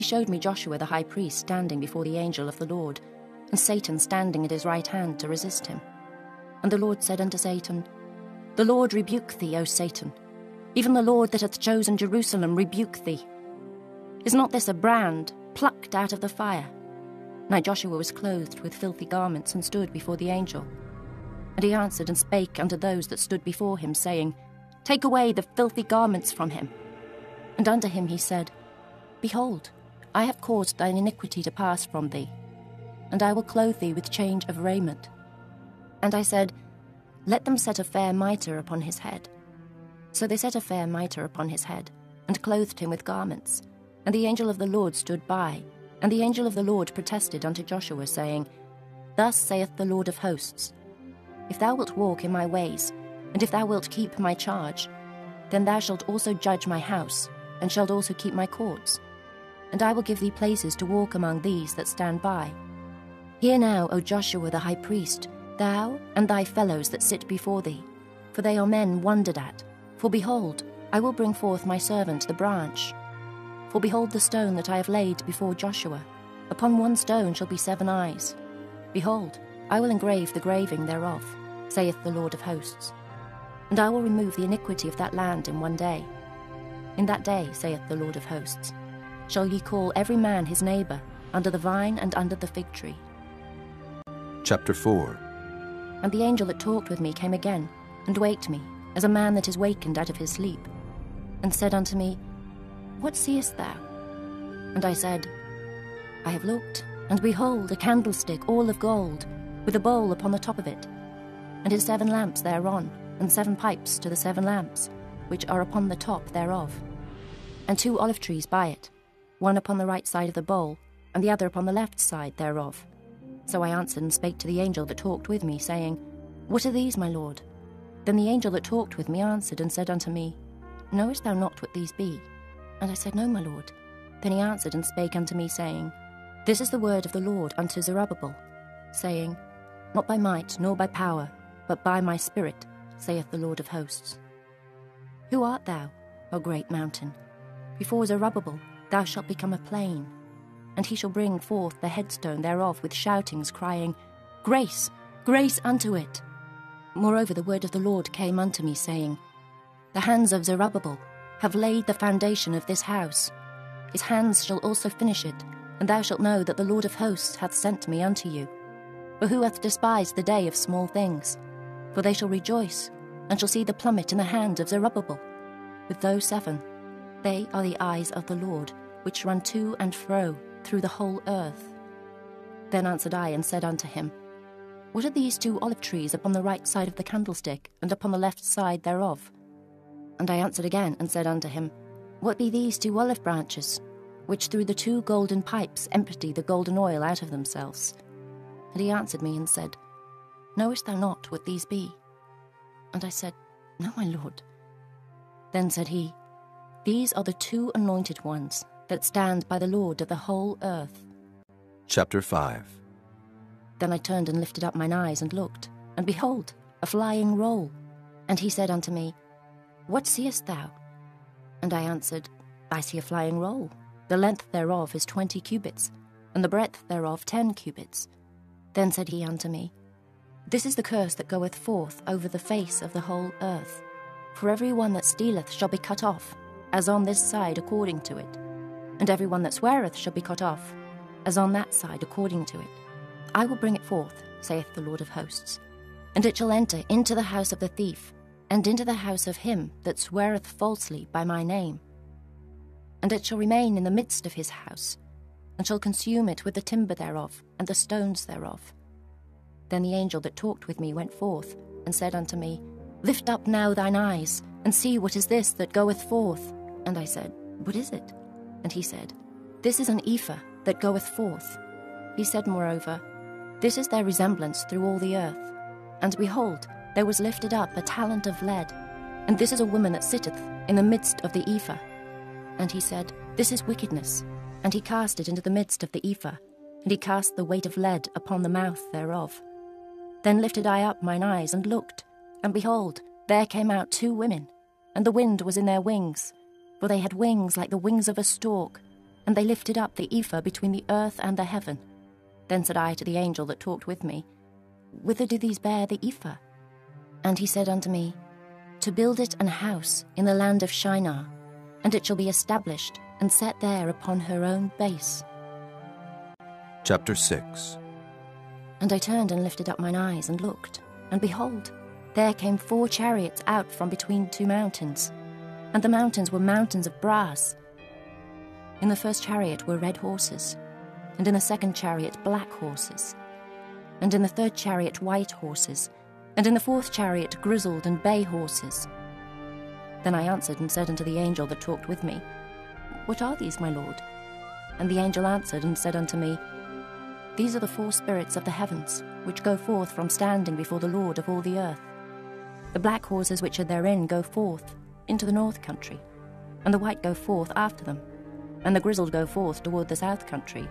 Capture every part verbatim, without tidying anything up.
He showed me Joshua the high priest standing before the angel of the Lord, and Satan standing at his right hand to resist him. And the Lord said unto Satan, The Lord rebuke thee, O Satan. Even the Lord that hath chosen Jerusalem rebuke thee. Is not this a brand plucked out of the fire? Now Joshua was clothed with filthy garments, and stood before the angel. And he answered and spake unto those that stood before him, saying, Take away the filthy garments from him. And unto him he said, Behold, I have caused thine iniquity to pass from thee, and I will clothe thee with change of raiment. And I said, Let them set a fair mitre upon his head. So they set a fair mitre upon his head, and clothed him with garments. And the angel of the Lord stood by, and the angel of the Lord protested unto Joshua, saying, Thus saith the Lord of hosts, If thou wilt walk in my ways, and if thou wilt keep my charge, then thou shalt also judge my house, and shalt also keep my courts. And I will give thee places to walk among these that stand by. Hear now, O Joshua the high priest, thou and thy fellows that sit before thee, for they are men wondered at. For behold, I will bring forth my servant the branch. For behold the stone that I have laid before Joshua. Upon one stone shall be seven eyes. Behold, I will engrave the graving thereof, saith the Lord of hosts. And I will remove the iniquity of that land in one day. In that day, saith the Lord of hosts, shall ye call every man his neighbour, under the vine and under the fig tree. Chapter four. And the angel that talked with me came again, and waked me, as a man that is wakened out of his sleep, and said unto me, What seest thou? And I said, I have looked, and behold, a candlestick all of gold, with a bowl upon the top of it, and his seven lamps thereon, and seven pipes to the seven lamps, which are upon the top thereof, and two olive trees by it, one upon the right side of the bowl, and the other upon the left side thereof. So I answered and spake to the angel that talked with me, saying, What are these, my lord? Then the angel that talked with me answered and said unto me, Knowest thou not what these be? And I said, No, my lord. Then he answered and spake unto me, saying, This is the word of the Lord unto Zerubbabel, saying, Not by might nor by power, but by my spirit, saith the Lord of hosts. Who art thou, O great mountain? Before Zerubbabel thou shalt become a plain, and he shall bring forth the headstone thereof with shoutings, crying, Grace, grace unto it. Moreover the word of the Lord came unto me, saying, The hands of Zerubbabel have laid the foundation of this house. His hands shall also finish it, and thou shalt know that the Lord of hosts hath sent me unto you. For who hath despised the day of small things? For they shall rejoice, and shall see the plummet in the hand of Zerubbabel. With those seven, they are the eyes of the Lord, which run to and fro through the whole earth. Then answered I and said unto him, What are these two olive trees upon the right side of the candlestick, and upon the left side thereof? And I answered again and said unto him, What be these two olive branches, which through the two golden pipes empty the golden oil out of themselves? And he answered me and said, Knowest thou not what these be? And I said, No, my lord. Then said he, These are the two anointed ones that stand by the Lord of the whole earth. Chapter five. Then I turned and lifted up mine eyes and looked, and behold, a flying roll. And he said unto me, What seest thou? And I answered, I see a flying roll. The length thereof is twenty cubits, and the breadth thereof ten cubits. Then said he unto me, This is the curse that goeth forth over the face of the whole earth. For every one that stealeth shall be cut off, as on this side according to it. And every one that sweareth shall be cut off, as on that side according to it. I will bring it forth, saith the Lord of hosts, and it shall enter into the house of the thief, and into the house of him that sweareth falsely by my name. And it shall remain in the midst of his house, and shall consume it with the timber thereof, and the stones thereof. Then the angel that talked with me went forth, and said unto me, Lift up now thine eyes, and see what is this that goeth forth. And I said, What is it? And he said, This is an ephah that goeth forth. He said moreover, This is their resemblance through all the earth. And behold, there was lifted up a talent of lead, and this is a woman that sitteth in the midst of the ephah. And he said, This is wickedness. And he cast it into the midst of the ephah, and he cast the weight of lead upon the mouth thereof. Then lifted I up mine eyes and looked, and behold, there came out two women, and the wind was in their wings, for they had wings like the wings of a stork, and they lifted up the ephah between the earth and the heaven. Then said I to the angel that talked with me, Whither do these bear the ephah? And he said unto me, To build it an house in the land of Shinar, and it shall be established and set there upon her own base. Chapter six. And I turned and lifted up mine eyes and looked, and behold, there came four chariots out from between two mountains, and the mountains were mountains of brass. In the first chariot were red horses, and in the second chariot black horses, and in the third chariot white horses, and in the fourth chariot grizzled and bay horses. Then I answered and said unto the angel that talked with me, What are these, my lord? And the angel answered and said unto me, These are the four spirits of the heavens, which go forth from standing before the Lord of all the earth. The black horses which are therein go forth into the north country, and the white go forth after them, and the grizzled go forth toward the south country.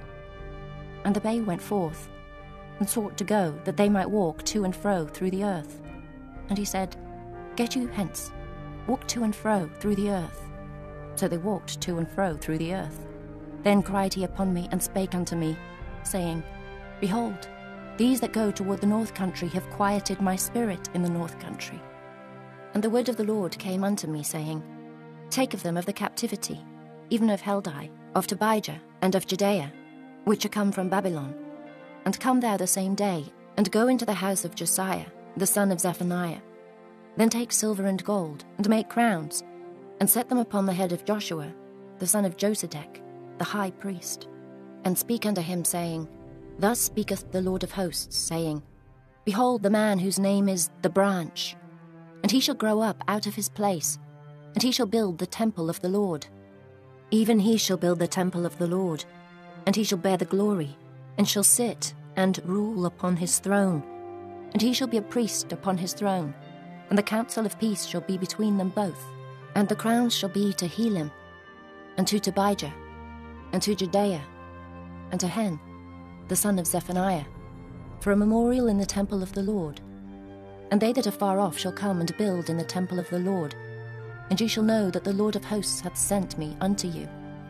And the bay went forth, and sought to go, that they might walk to and fro through the earth. And he said, Get you hence, walk to and fro through the earth. So they walked to and fro through the earth. Then cried he upon me, and spake unto me, saying, Behold, these that go toward the north country have quieted my spirit in the north country. And the word of the Lord came unto me, saying, Take of them of the captivity, even of Heldai, of Tobijah, and of Judea, which are come from Babylon, and come thou the same day, and go into the house of Josiah, the son of Zephaniah. Then take silver and gold, and make crowns, and set them upon the head of Joshua, the son of Josedech, the high priest, and speak unto him, saying, Thus speaketh the Lord of hosts, saying, Behold the man whose name is the Branch, and he shall grow up out of his place, and he shall build the temple of the Lord. Even he shall build the temple of the Lord, and he shall bear the glory, and shall sit and rule upon his throne. And he shall be a priest upon his throne, and the counsel of peace shall be between them both. And the crowns shall be to Helam, and to Tobijah, and to Judea, and to Hen, the son of Zephaniah, for a memorial in the temple of the Lord. And they that are far off shall come and build in the temple of the Lord, and ye shall know that the Lord of hosts hath sent me unto you.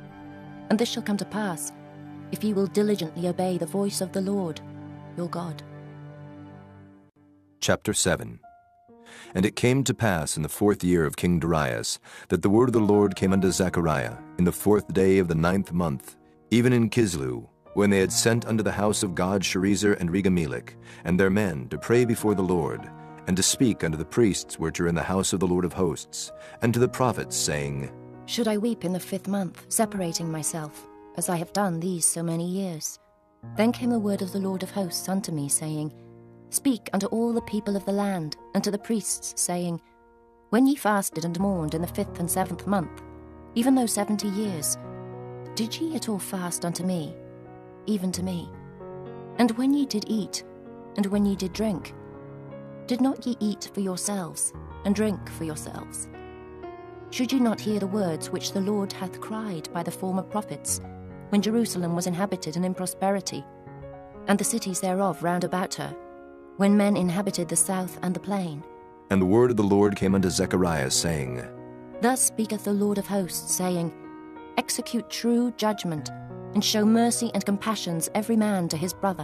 And this shall come to pass, if ye will diligently obey the voice of the Lord, your God. Chapter seven. And it came to pass in the fourth year of King Darius, that the word of the Lord came unto Zechariah in the fourth day of the ninth month, even in Kislew, when they had sent unto the house of God Sherezer and Regamelech, and their men, to pray before the Lord, and to speak unto the priests which are in the house of the Lord of hosts, and to the prophets, saying, Should I weep in the fifth month, separating myself, as I have done these so many years? Then came the word of the Lord of hosts unto me, saying, Speak unto all the people of the land, and to the priests, saying, When ye fasted and mourned in the fifth and seventh month, even though seventy years, did ye at all fast unto me, even to me? And when ye did eat, and when ye did drink, did not ye eat for yourselves, and drink for yourselves? Should ye not hear the words which the Lord hath cried by the former prophets, when Jerusalem was inhabited and in prosperity, and the cities thereof round about her, when men inhabited the south and the plain? And the word of the Lord came unto Zechariah, saying, Thus speaketh the Lord of hosts, saying, Execute true judgment, and show mercy and compassions every man to his brother.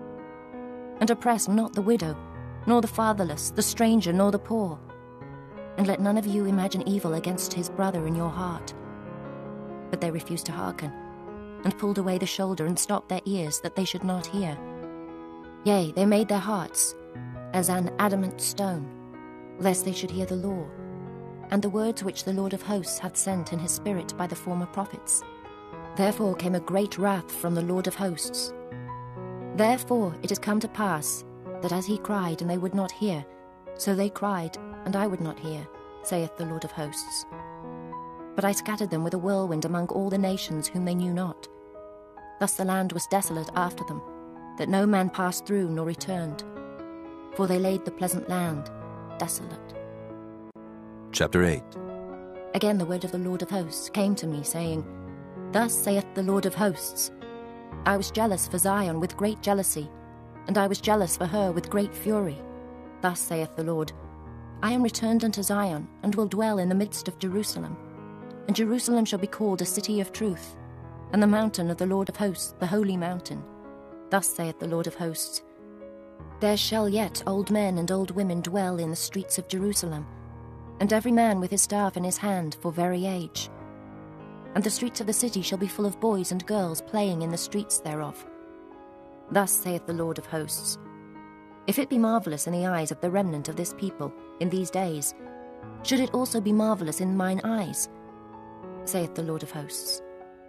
And oppress not the widow, nor the fatherless, the stranger, nor the poor. And let none of you imagine evil against his brother in your heart. But they refused to hearken, and pulled away the shoulder, and stopped their ears, that they should not hear. Yea, they made their hearts as an adamant stone, lest they should hear the law, and the words which the Lord of hosts hath sent in his spirit by the former prophets. Therefore came a great wrath from the Lord of hosts. Therefore it is come to pass, that as he cried, and they would not hear, so they cried, and I would not hear, saith the Lord of hosts. But I scattered them with a whirlwind among all the nations whom they knew not. Thus the land was desolate after them, that no man passed through nor returned. For they laid the pleasant land desolate. Chapter eight. Again the word of the Lord of hosts came to me, saying, Thus saith the Lord of hosts, I was jealous for Zion with great jealousy, and I was jealous for her with great fury. Thus saith the Lord, I am returned unto Zion, and will dwell in the midst of Jerusalem. And Jerusalem shall be called a city of truth, and the mountain of the Lord of hosts, the holy mountain. Thus saith the Lord of hosts, There shall yet old men and old women dwell in the streets of Jerusalem, and every man with his staff in his hand for very age. And the streets of the city shall be full of boys and girls playing in the streets thereof. Thus saith the Lord of hosts, If it be marvellous in the eyes of the remnant of this people in these days, should it also be marvellous in mine eyes, saith the Lord of hosts.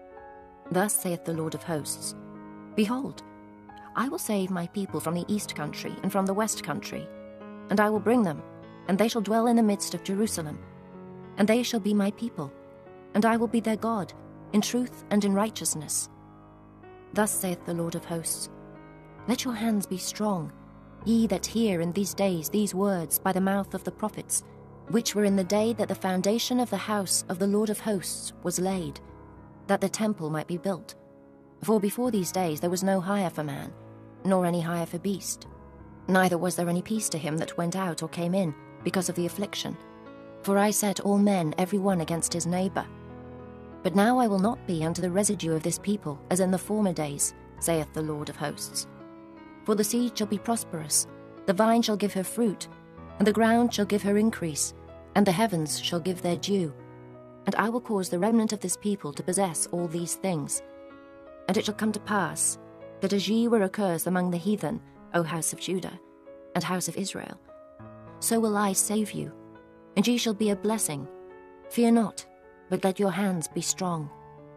Thus saith the Lord of hosts, Behold, I will save my people from the east country and from the west country, and I will bring them, and they shall dwell in the midst of Jerusalem, and they shall be my people, and I will be their God, in truth and in righteousness. Thus saith the Lord of hosts, Let your hands be strong, ye that hear in these days these words by the mouth of the prophets, which were in the day that the foundation of the house of the Lord of hosts was laid, that the temple might be built. For before these days there was no hire for man, nor any hire for beast, neither was there any peace to him that went out or came in, because of the affliction. For I set all men every one against his neighbour. But now I will not be unto the residue of this people, as in the former days, saith the Lord of hosts. For the seed shall be prosperous, the vine shall give her fruit, and the ground shall give her increase, and the heavens shall give their dew. And I will cause the remnant of this people to possess all these things. And it shall come to pass, that as ye were a curse among the heathen, O house of Judah, and house of Israel, so will I save you, and ye shall be a blessing. Fear not, but let your hands be strong.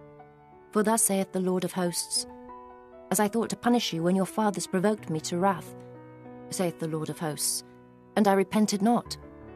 For thus saith the Lord of hosts, As I thought to punish you when your fathers provoked me to wrath, saith the Lord of hosts, and I repented not,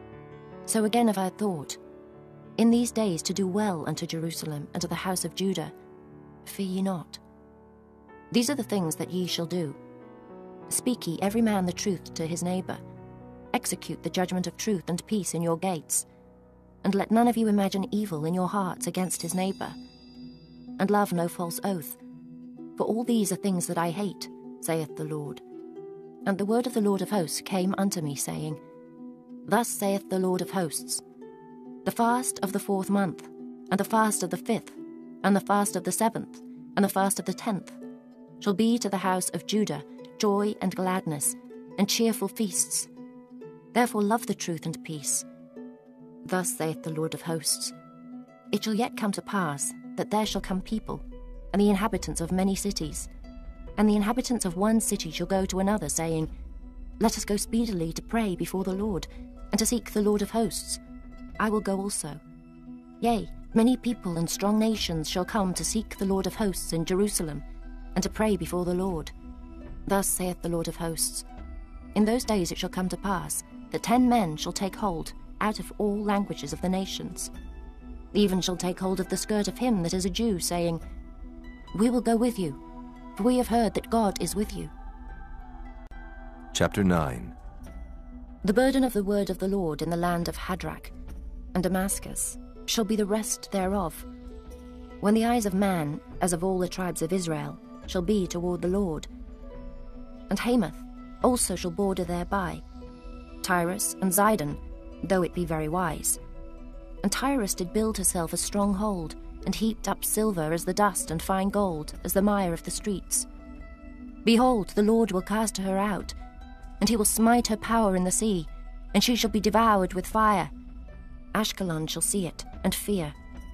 so again have I thought, in these days to do well unto Jerusalem and to the house of Judah. Fear ye not. These are the things that ye shall do. Speak ye every man the truth to his neighbour. Execute the judgment of truth and peace in your gates. And let none of you imagine evil in your hearts against his neighbour. And love no false oath. For all these are things that I hate, saith the Lord. And the word of the Lord of hosts came unto me, saying, Thus saith the Lord of hosts, The fast of the fourth month, and the fast of the fifth, and the fast of the seventh, and the fast of the tenth, shall be to the house of Judah joy and gladness, and cheerful feasts. Therefore love the truth and peace. Thus saith the Lord of hosts, It shall yet come to pass, that there shall come people, and the inhabitants of many cities, and the inhabitants of one city shall go to another, saying, Let us go speedily to pray before the Lord, and to seek the Lord of hosts. I will go also. Yea, many people and strong nations shall come to seek the Lord of hosts in Jerusalem, and to pray before the Lord. Thus saith the Lord of hosts, In those days it shall come to pass, that ten men shall take hold out of all languages of the nations, even shall take hold of the skirt of him that is a Jew, saying, We will go with you, for we have heard that God is with you. Chapter nine. The burden of the word of the Lord in the land of Hadrach and Damascus shall be the rest thereof, when the eyes of man, as of all the tribes of Israel, shall be toward the Lord. And Hamath also shall border thereby, Tyrus and Zidon, though it be very wise. And Tyrus did build herself a stronghold, and heaped up silver as the dust, and fine gold as the mire of the streets. Behold, the Lord will cast her out, and he will smite her power in the sea, and she shall be devoured with fire. Ashkelon shall see it, and fear.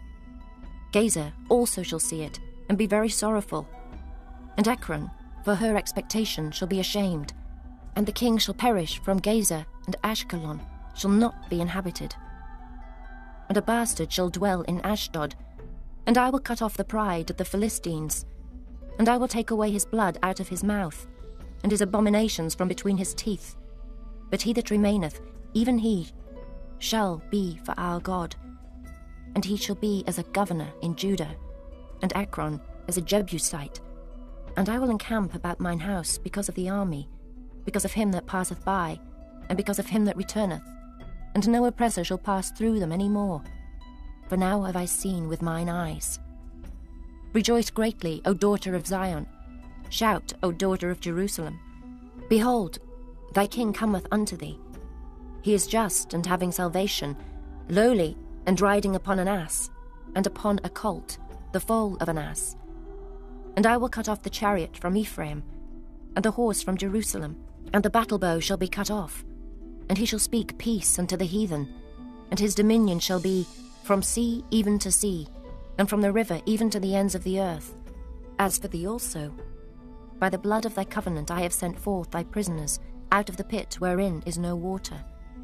Gazer also shall see it, and be very sorrowful. And Ekron, for her expectation, shall be ashamed. And the king shall perish from Gazer, and Ashkelon shall not be inhabited. And a bastard shall dwell in Ashdod, and I will cut off the pride of the Philistines, and I will take away his blood out of his mouth, and his abominations from between his teeth. But he that remaineth, even he, shall be for our God, and he shall be as a governor in Judah, and Ekron as a Jebusite. And I will encamp about mine house because of the army, because of him that passeth by, and because of him that returneth, and no oppressor shall pass through them any more. For now have I seen with mine eyes. Rejoice greatly, O daughter of Zion. Shout, O daughter of Jerusalem. Behold, thy king cometh unto thee. He is just and having salvation, lowly and riding upon an ass, and upon a colt, the foal of an ass. And I will cut off the chariot from Ephraim, and the horse from Jerusalem, and the battle bow shall be cut off. And he shall speak peace unto the heathen, and his dominion shall be from sea even to sea, and from the river even to the ends of the earth. As for thee also, by the blood of thy covenant I have sent forth thy prisoners out of the pit wherein is no water.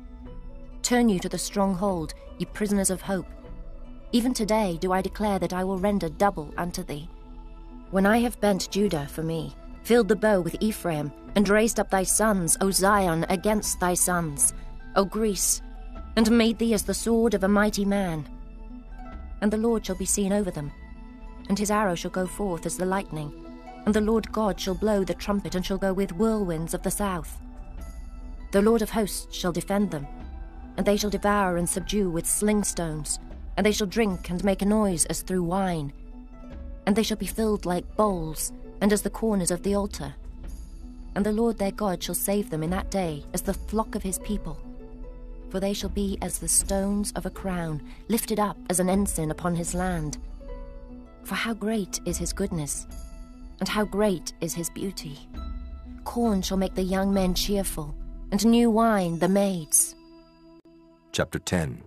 Turn you to the stronghold, ye prisoners of hope. Even today do I declare that I will render double unto thee. When I have bent Judah for me, filled the bow with Ephraim, and raised up thy sons, O Zion, against thy sons, O Greece, and made thee as the sword of a mighty man. And the Lord shall be seen over them, and his arrow shall go forth as the lightning, and the Lord God shall blow the trumpet, and shall go with whirlwinds of the south. The Lord of hosts shall defend them, and they shall devour and subdue with sling stones, and they shall drink and make a noise as through wine. And they shall be filled like bowls, and as the corners of the altar. And the Lord their God shall save them in that day as the flock of his people. For they shall be as the stones of a crown, lifted up as an ensign upon his land. For how great is his goodness, and how great is his beauty! Corn shall make the young men cheerful, and new wine the maids. Chapter ten.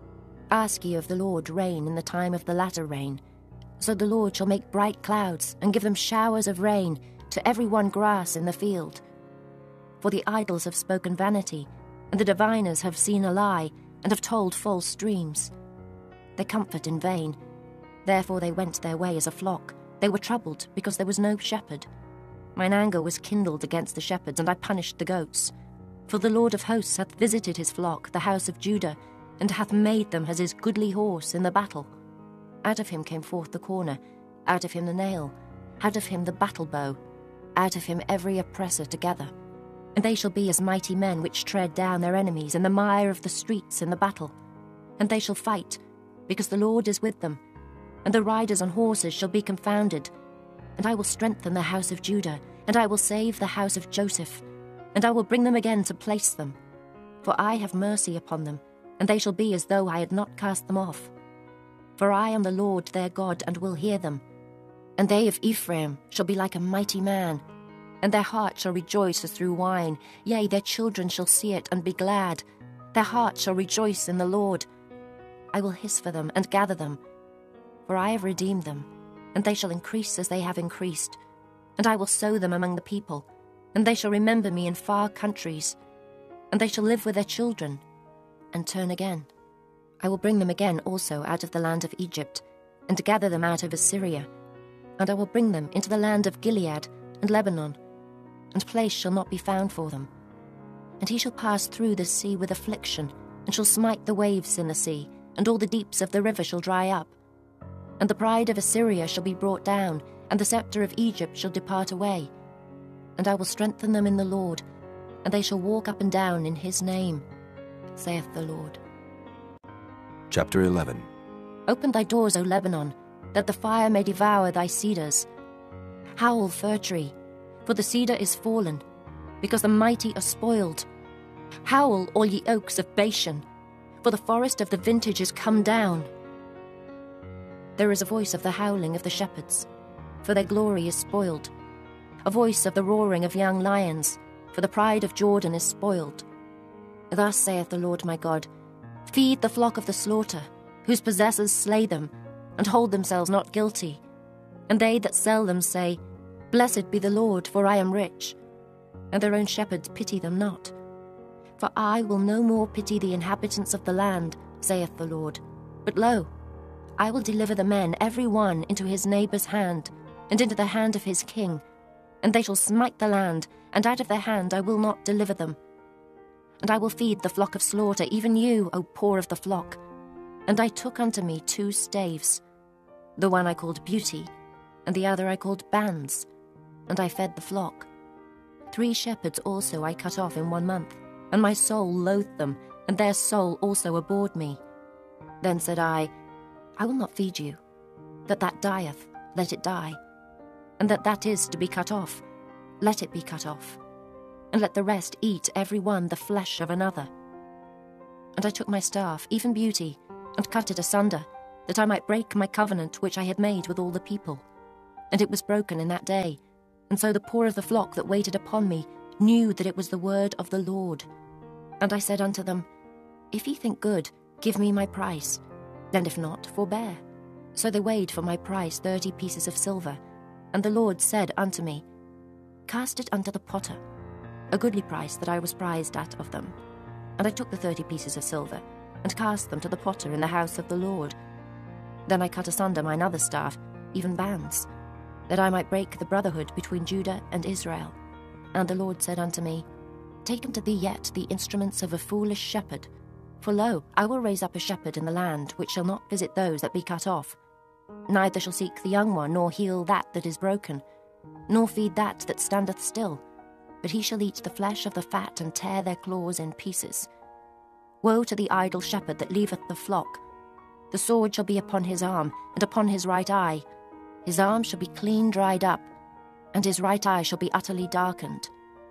Ask ye of the Lord rain in the time of the latter rain. So the Lord shall make bright clouds, and give them showers of rain, to every one grass in the field. For the idols have spoken vanity, and the diviners have seen a lie, and have told false dreams. They comfort in vain. Therefore they went their way as a flock. They were troubled, because there was no shepherd. Mine anger was kindled against the shepherds, and I punished the goats. For the Lord of hosts hath visited his flock, the house of Judah, and hath made them as his goodly horse in the battle. Out of him came forth the corner, out of him the nail, out of him the battle bow, out of him every oppressor together. And they shall be as mighty men which tread down their enemies in the mire of the streets in the battle. And they shall fight, because the Lord is with them, and the riders on horses shall be confounded. And I will strengthen the house of Judah, and I will save the house of Joseph, and I will bring them again to place them. For I have mercy upon them, and they shall be as though I had not cast them off. For I am the Lord their God, and will hear them. And they of Ephraim shall be like a mighty man, and their heart shall rejoice as through wine. Yea, their children shall see it and be glad. Their heart shall rejoice in the Lord. I will hiss for them and gather them, for I have redeemed them, and they shall increase as they have increased. And I will sow them among the people, and they shall remember me in far countries. And they shall live with their children, and turn again. I will bring them again also out of the land of Egypt, and gather them out of Assyria. And I will bring them into the land of Gilead and Lebanon, and place shall not be found for them. And he shall pass through the sea with affliction, and shall smite the waves in the sea, and all the deeps of the river shall dry up. And the pride of Assyria shall be brought down, and the scepter of Egypt shall depart away. And I will strengthen them in the Lord, and they shall walk up and down in his name, saith the Lord. Chapter eleven. Open thy doors, O Lebanon, that the fire may devour thy cedars. Howl, fir tree, for the cedar is fallen, because the mighty are spoiled. Howl, all ye oaks of Bashan, for the forest of the vintage is come down. There is a voice of the howling of the shepherds, for their glory is spoiled. A voice of the roaring of young lions, for the pride of Jordan is spoiled. Thus saith the Lord my God, feed the flock of the slaughter, whose possessors slay them, and hold themselves not guilty. And they that sell them say, Blessed be the Lord, for I am rich. And their own shepherds pity them not. For I will no more pity the inhabitants of the land, saith the Lord. But lo, I will deliver the men every one into his neighbour's hand, and into the hand of his king. And they shall smite the land, and out of their hand I will not deliver them. And I will feed the flock of slaughter, even you, O poor of the flock. And I took unto me two staves. The one I called Beauty, and the other I called Bands. And I fed the flock. Three shepherds also I cut off in one month, and my soul loathed them, and their soul also abhorred me. Then said I, I will not feed you. That that dieth, let it die. And that that is to be cut off, let it be cut off. And let the rest eat every one the flesh of another. And I took my staff, even Beauty, and cut it asunder, that I might break my covenant which I had made with all the people. and it was broken in that day. And so the poor of the flock that waited upon me knew that it was the word of the Lord. And I said unto them, If ye think good, give me my price, and if not, forbear. So they weighed for my price thirty pieces of silver. And the Lord said unto me, Cast it unto the potter, a goodly price that I was prized at of them. And I took the thirty pieces of silver, and cast them to the potter in the house of the Lord. Then I cut asunder mine other staff, even bands, that I might break the brotherhood between Judah and Israel. And the Lord said unto me, Take unto thee yet the instruments of a foolish shepherd. For lo, I will raise up a shepherd in the land, which shall not visit those that be cut off. Neither shall seek the young one, nor heal that that is broken, nor feed that that standeth still. But he shall eat the flesh of the fat, and tear their claws in pieces. Woe to the idle shepherd that leaveth the flock! The sword shall be upon his arm, and upon his right eye. His arm shall be clean dried up, and his right eye shall be utterly darkened.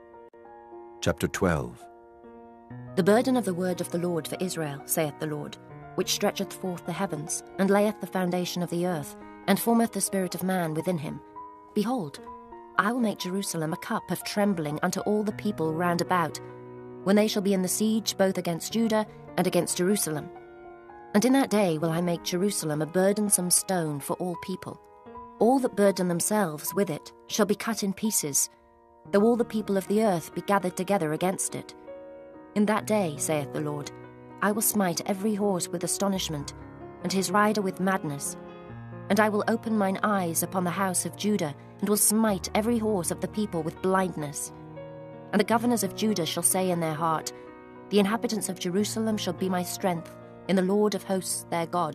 Chapter twelve. The burden of the word of the Lord for Israel, saith the Lord, which stretcheth forth the heavens, and layeth the foundation of the earth, and formeth the spirit of man within him. Behold, I will make Jerusalem a cup of trembling unto all the people round about, when they shall be in the siege both against Judah and against Jerusalem. And in that day will I make Jerusalem a burdensome stone for all people. All that burden themselves with it shall be cut in pieces, though all the people of the earth be gathered together against it. In that day, saith the Lord, I will smite every horse with astonishment, and his rider with madness. And I will open mine eyes upon the house of Judah, and will smite every horse of the people with blindness. And the governors of Judah shall say in their heart, The inhabitants of Jerusalem shall be my strength in the Lord of hosts their God.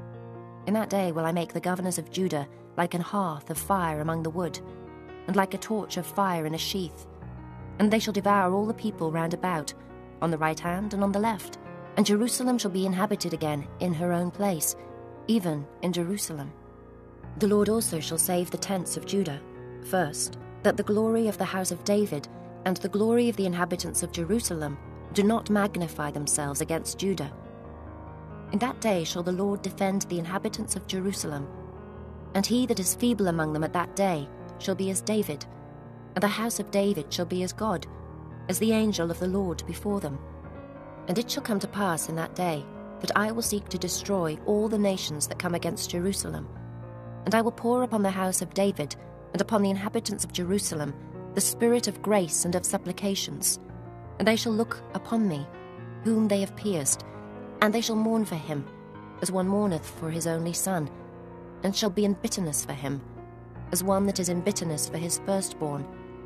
In that day will I make the governors of Judah like an hearth of fire among the wood, and like a torch of fire in a sheath. And they shall devour all the people round about, on the right hand and on the left. And Jerusalem shall be inhabited again in her own place, even in Jerusalem. The Lord also shall save the tents of Judah, first, that the glory of the house of David and the glory of the inhabitants of Jerusalem do not magnify themselves against Judah. In that day shall the Lord defend the inhabitants of Jerusalem, and he that is feeble among them at that day shall be as David, and the house of David shall be as God, as the angel of the Lord before them. And it shall come to pass in that day that I will seek to destroy all the nations that come against Jerusalem. And I will pour upon the house of David and upon the inhabitants of Jerusalem the spirit of grace and of supplications. And they shall look upon me, whom they have pierced, and they shall mourn for him, as one mourneth for his only son, and shall be in bitterness for him, as one that is in bitterness for his firstborn.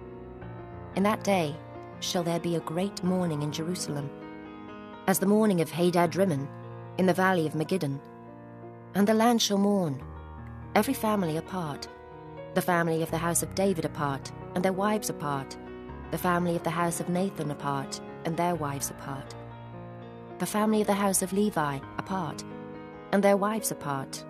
In that day shall there be a great mourning in Jerusalem, as the mourning of Hadad-rimmon in the valley of Megiddo. And the land shall mourn, every family apart, the family of the house of David apart, and their wives apart, the family of the house of Nathan apart, and their wives apart, the family of the house of Levi apart, and their wives apart,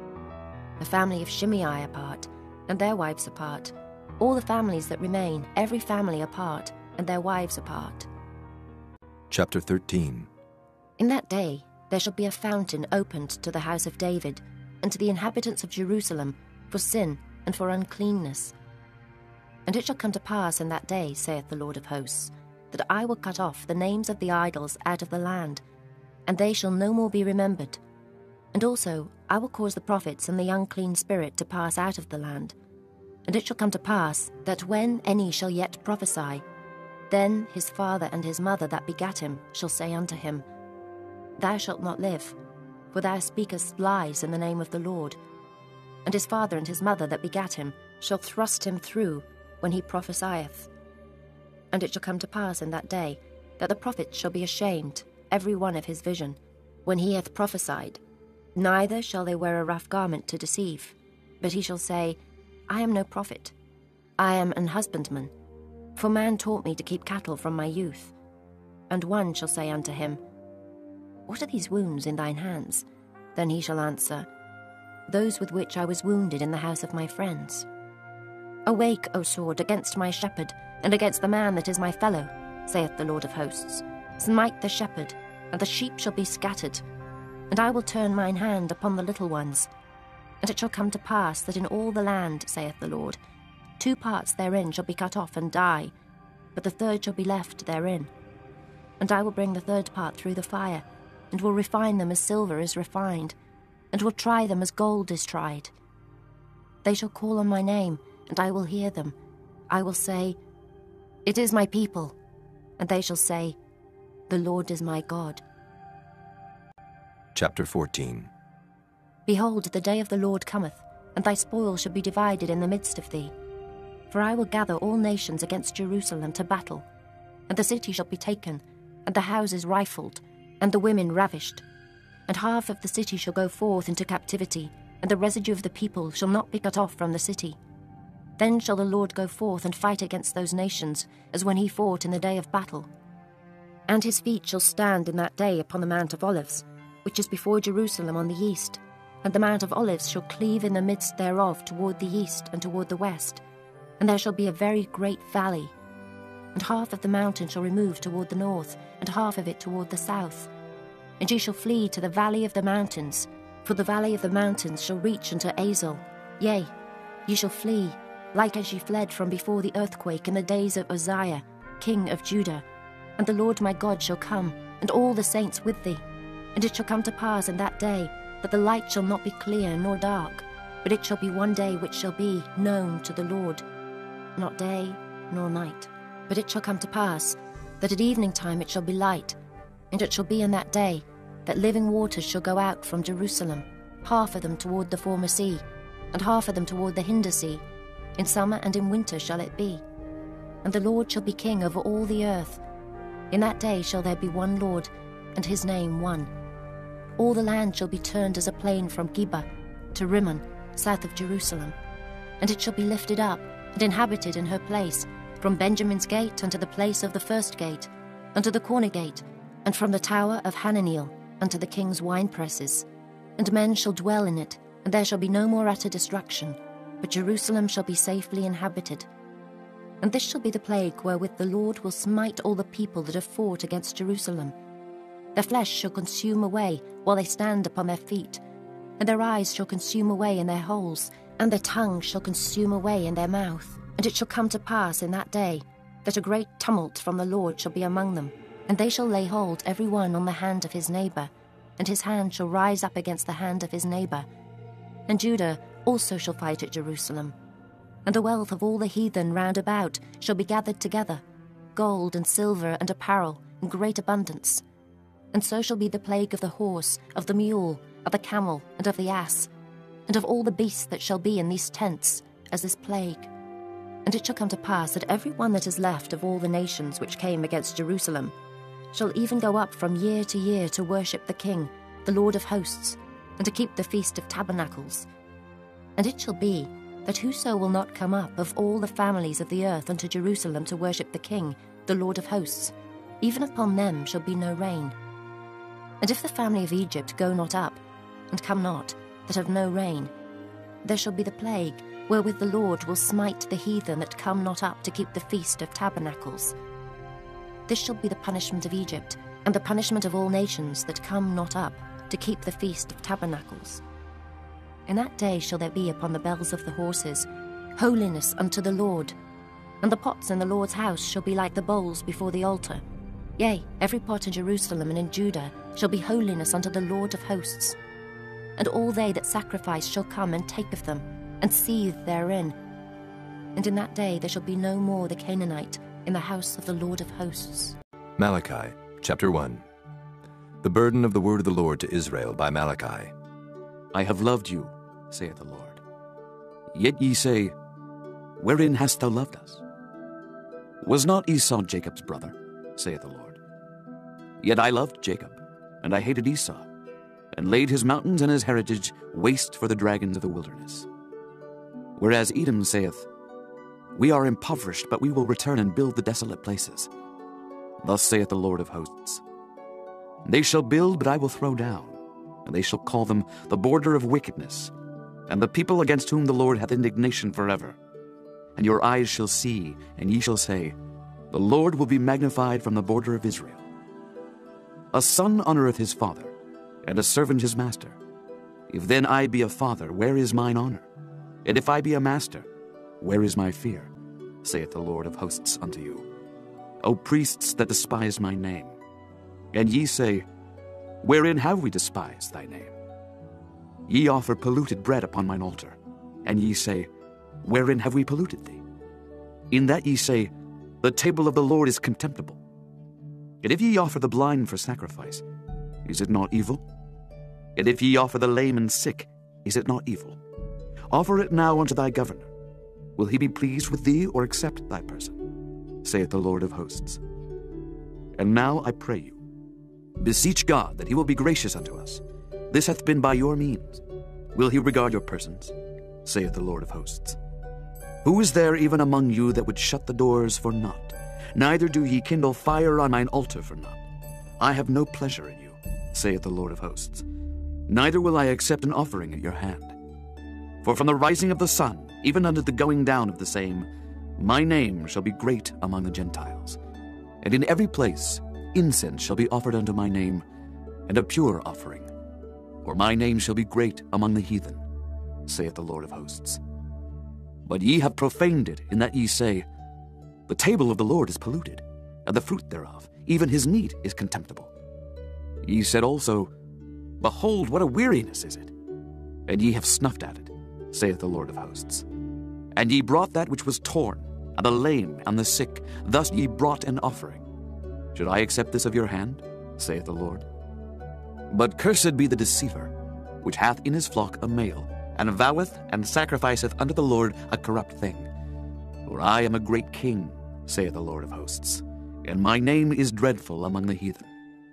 the family of Shimei apart, and their wives apart, all the families that remain, every family apart, and their wives apart. Chapter thirteen. In that day there shall be a fountain opened to the house of David, and to the inhabitants of Jerusalem, for sin and for uncleanness. And it shall come to pass in that day, saith the Lord of hosts, that I will cut off the names of the idols out of the land, and they shall no more be remembered. And also I will cause the prophets and the unclean spirit to pass out of the land. And it shall come to pass that when any shall yet prophesy, then his father and his mother that begat him shall say unto him, Thou shalt not live, for thou speakest lies in the name of the Lord. And his father and his mother that begat him shall thrust him through when he prophesieth. And it shall come to pass in that day that the prophet shall be ashamed, every one of his vision, when he hath prophesied. Neither shall they wear a rough garment to deceive, but he shall say, I am no prophet, I am an husbandman, for man taught me to keep cattle from my youth. And one shall say unto him, What are these wounds in thine hands? Then he shall answer, Those with which I was wounded in the house of my friends. Awake, O sword, against my shepherd, and against the man that is my fellow, saith the Lord of hosts. Smite the shepherd, and the sheep shall be scattered. And I will turn mine hand upon the little ones, And it shall come to pass that in all the land, saith the Lord, two parts therein shall be cut off and die, but the third shall be left therein. And I will bring the third part through the fire, and will refine them as silver is refined, and will try them as gold is tried. They shall call on my name, and I will hear them. I will say, It is my people. And they shall say, The Lord is my God. Chapter fourteen. Behold, the day of the Lord cometh, and thy spoil shall be divided in the midst of thee. For I will gather all nations against Jerusalem to battle, and the city shall be taken, and the houses rifled, and the women ravished. And half of the city shall go forth into captivity, and the residue of the people shall not be cut off from the city. Then shall the Lord go forth and fight against those nations, as when he fought in the day of battle. And his feet shall stand in that day upon the Mount of Olives, which is before Jerusalem on the east, and the Mount of Olives shall cleave in the midst thereof toward the east and toward the west, and there shall be a very great valley. And half of the mountain shall remove toward the north, and half of it toward the south. And ye shall flee to the valley of the mountains, for the valley of the mountains shall reach unto Azel. Yea, ye shall flee, like as ye fled from before the earthquake in the days of Uzziah, king of Judah. And the Lord my God shall come, and all the saints with thee. And it shall come to pass in that day, that the light shall not be clear nor dark, but it shall be one day which shall be known to the Lord, not day nor night. But it shall come to pass, that at evening time it shall be light, and it shall be in that day, that living waters shall go out from Jerusalem, half of them toward the former sea, and half of them toward the hinder sea. In summer and in winter shall it be. And the Lord shall be king over all the earth. In that day shall there be one Lord, and his name one. All the land shall be turned as a plain from Geba to Rimmon, south of Jerusalem. And it shall be lifted up, and inhabited in her place, from Benjamin's gate unto the place of the first gate, unto the corner gate, and from the tower of Hananiel unto the king's winepresses. And men shall dwell in it, and there shall be no more utter destruction, but Jerusalem shall be safely inhabited. And this shall be the plague wherewith the Lord will smite all the people that have fought against Jerusalem. Their flesh shall consume away while they stand upon their feet, and their eyes shall consume away in their holes, and their tongue shall consume away in their mouth. And it shall come to pass in that day, that a great tumult from the Lord shall be among them, and they shall lay hold every one on the hand of his neighbour, and his hand shall rise up against the hand of his neighbour. And Judah also shall fight at Jerusalem. And the wealth of all the heathen round about shall be gathered together, gold and silver and apparel in great abundance. And so shall be the plague of the horse, of the mule, of the camel, and of the ass, and of all the beasts that shall be in these tents, as this plague. And it shall come to pass that every one that is left of all the nations which came against Jerusalem shall even go up from year to year to worship the King, the Lord of hosts, and to keep the Feast of Tabernacles. And it shall be that whoso will not come up of all the families of the earth unto Jerusalem to worship the King, the Lord of hosts, even upon them shall be no rain. And if the family of Egypt go not up, and come not, that have no rain, there shall be the plague, wherewith the Lord will smite the heathen that come not up to keep the Feast of Tabernacles. This shall be the punishment of Egypt, and the punishment of all nations that come not up to keep the Feast of Tabernacles. In that day shall there be upon the bells of the horses holiness unto the Lord, and the pots in the Lord's house shall be like the bowls before the altar. Yea, every pot in Jerusalem and in Judah shall be holiness unto the Lord of hosts. And all they that sacrifice shall come and take of them, and seethe therein. And in that day there shall be no more the Canaanite in the house of the Lord of hosts. Malachi, chapter one. The burden of the word of the Lord to Israel by Malachi. I have loved you, saith the Lord. Yet ye say, Wherein hast thou loved us? Was not Esau Jacob's brother, saith the Lord? Yet I loved Jacob, and I hated Esau, and laid his mountains and his heritage waste for the dragons of the wilderness. Whereas Edom saith, We are impoverished, but we will return and build the desolate places. Thus saith the Lord of hosts, They shall build, but I will throw down, and they shall call them the border of wickedness, and the people against whom the Lord hath indignation forever. And your eyes shall see, and ye shall say, The Lord will be magnified from the border of Israel. A son honoreth his father, and a servant his master. If then I be a father, where is mine honor? And if I be a master, where is my fear? Saith the Lord of hosts unto you. O priests that despise my name. And ye say, wherein have we despised thy name? Ye offer polluted bread upon mine altar. And ye say, wherein have we polluted thee? In that ye say, the table of the Lord is contemptible. And if ye offer the blind for sacrifice, is it not evil? And if ye offer the lame and sick, is it not evil? Offer it now unto thy governor. Will he be pleased with thee, or accept thy person? Saith the Lord of hosts. And now I pray you, beseech God that he will be gracious unto us. This hath been by your means. Will he regard your persons? Saith the Lord of hosts. Who is there even among you that would shut the doors for naught? Neither do ye kindle fire on mine altar for naught. I have no pleasure in you, saith the Lord of hosts. Neither will I accept an offering at your hand. For from the rising of the sun, even unto the going down of the same, my name shall be great among the Gentiles. And in every place incense shall be offered unto my name, and a pure offering. For my name shall be great among the heathen, saith the Lord of hosts. But ye have profaned it, in that ye say, the table of the Lord is polluted, and the fruit thereof, even his meat, is contemptible. Ye said also, behold, what a weariness is it! And ye have snuffed at it, saith the Lord of hosts. And ye brought that which was torn, and the lame, and the sick, thus ye brought an offering. Should I accept this of your hand? Saith the Lord. But cursed be the deceiver, which hath in his flock a male, and voweth and sacrificeth unto the Lord a corrupt thing. For I am a great king, saith the Lord of hosts, and my name is dreadful among the heathen.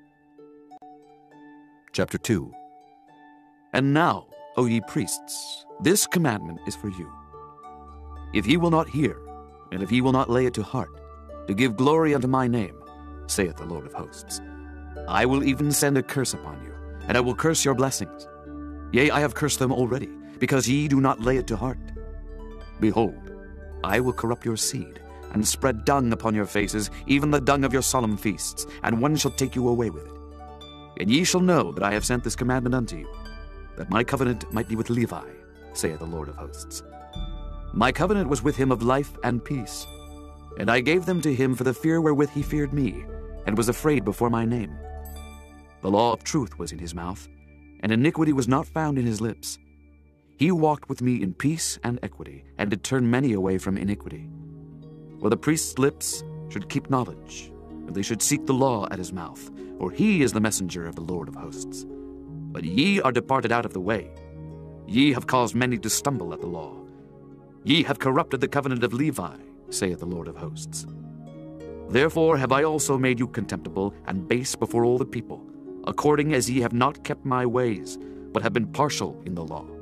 Chapter two. And now, O ye priests, this commandment is for you. If ye will not hear, and if ye will not lay it to heart, to give glory unto my name, saith the Lord of hosts, I will even send a curse upon you, and I will curse your blessings. Yea, I have cursed them already, because ye do not lay it to heart. Behold, I will corrupt your seed, and spread dung upon your faces, even the dung of your solemn feasts, and one shall take you away with it. And ye shall know that I have sent this commandment unto you, that my covenant might be with Levi, saith the Lord of hosts. My covenant was with him of life and peace, and I gave them to him for the fear wherewith he feared me, and was afraid before my name. The law of truth was in his mouth, and iniquity was not found in his lips. He walked with me in peace and equity, and did turn many away from iniquity. For the priest's lips should keep knowledge, and they should seek the law at his mouth, for he is the messenger of the Lord of hosts. But ye are departed out of the way. Ye have caused many to stumble at the law. Ye have corrupted the covenant of Levi, saith the Lord of hosts. Therefore have I also made you contemptible and base before all the people, according as ye have not kept my ways, but have been partial in the law.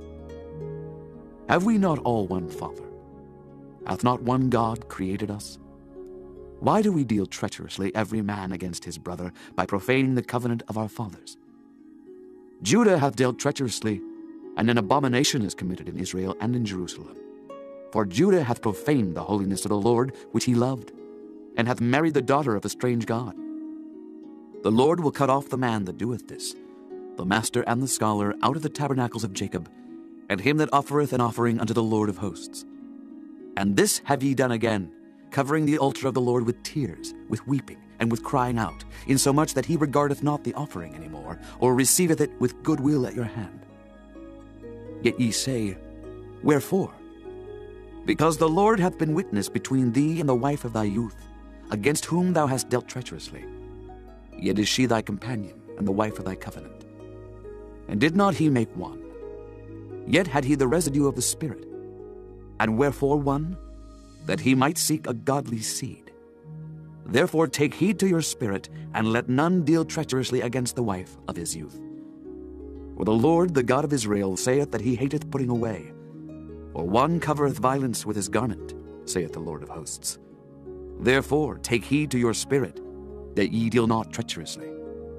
Have we not all one Father? Hath not one God created us? Why do we deal treacherously every man against his brother, by profaning the covenant of our fathers? Judah hath dealt treacherously, and an abomination is committed in Israel and in Jerusalem. For Judah hath profaned the holiness of the Lord, which he loved, and hath married the daughter of a strange god. The Lord will cut off the man that doeth this, the master and the scholar, out of the tabernacles of Jacob, and him that offereth an offering unto the Lord of hosts. And this have ye done again, covering the altar of the Lord with tears, with weeping, and with crying out, insomuch that he regardeth not the offering any more, or receiveth it with good will at your hand. Yet ye say, wherefore? Because the Lord hath been witness between thee and the wife of thy youth, against whom thou hast dealt treacherously. Yet is she thy companion, and the wife of thy covenant. And did not he make one? Yet had he the residue of the Spirit. And wherefore one? That he might seek a godly seed. Therefore take heed to your spirit, and let none deal treacherously against the wife of his youth. For the Lord, the God of Israel, saith that he hateth putting away. For one covereth violence with his garment, saith the Lord of hosts. Therefore take heed to your spirit, that ye deal not treacherously.